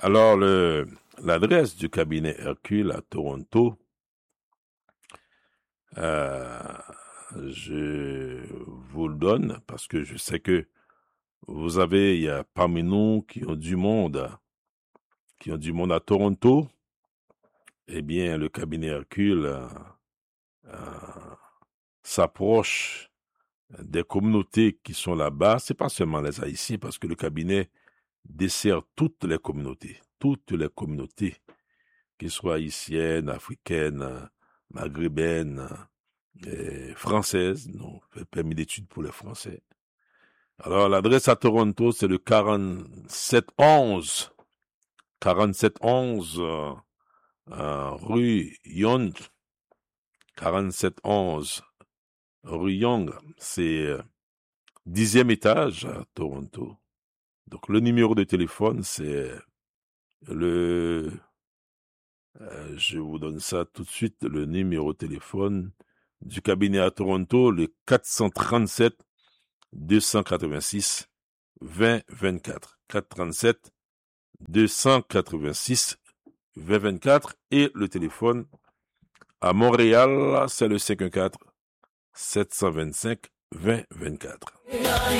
Alors, l'adresse du cabinet Hercule à Toronto, euh, je vous le donne parce que je sais que il y a parmi nous qui ont du monde à Toronto. Eh bien, le cabinet Hercule euh, s'approche des communautés qui sont là-bas. C'est pas seulement les Haïtiens parce que le cabinet dessert toutes les communautés, qu'elles soient haïtiennes, africaines, maghrébines, françaises, non, fait permis d'études pour les Français. Alors, l'adresse à Toronto, c'est le 4711 rue Young, 4711 rue Young, c'est 10e étage à Toronto. Donc, le numéro de téléphone, c'est le je vous donne ça tout de suite, le numéro de téléphone du cabinet à Toronto, le 437 286 2024. 437 286 2024 et le téléphone à Montréal, c'est le 514 725 2024.